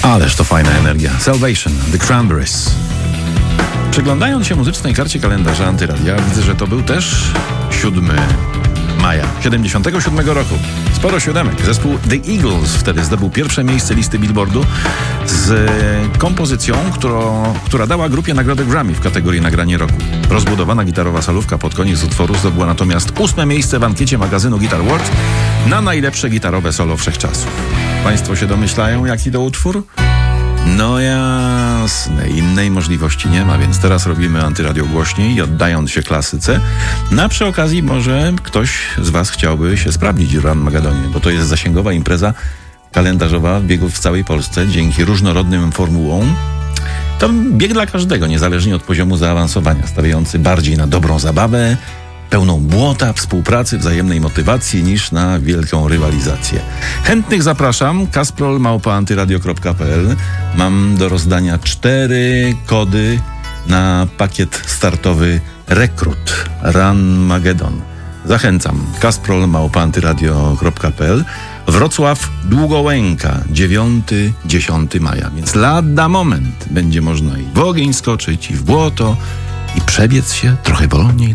Ależ to fajna energia. Salvation, The Cranberries. Przeglądając się muzycznej karcie kalendarza Antyradia, widzę, że to był też 7 maja 77 roku. Sporo siódemek. Zespół The Eagles wtedy zdobył pierwsze miejsce listy Billboardu z kompozycją, która dała grupie nagrodę Grammy w kategorii nagranie roku. Rozbudowana gitarowa solówka pod koniec utworu zdobyła natomiast 8 miejsce w ankiecie magazynu Guitar World na najlepsze gitarowe solo wszechczasów. Państwo się domyślają, jaki to utwór? No jasne, innej możliwości nie ma, więc teraz robimy Antyradio głośniej, oddając się klasyce. A przy okazji może ktoś z was chciałby się sprawdzić w Ranmagedonie, bo to jest zasięgowa impreza kalendarzowa biegów w całej Polsce dzięki różnorodnym formułom. To bieg dla każdego, niezależnie od poziomu zaawansowania, stawiający bardziej na dobrą zabawę, pełną błota, współpracy, wzajemnej motywacji niż na wielką rywalizację. Chętnych zapraszam, kasprol@antyradio.pl. Mam do rozdania 4 kody na pakiet startowy Rekrut Ranmagedon. Zachęcam, kasprol@antyradio.pl. Wrocław Długołęka, 9-10 maja, więc lada moment będzie można i w ogień skoczyć, i w błoto, i przebiec się trochę wolniej,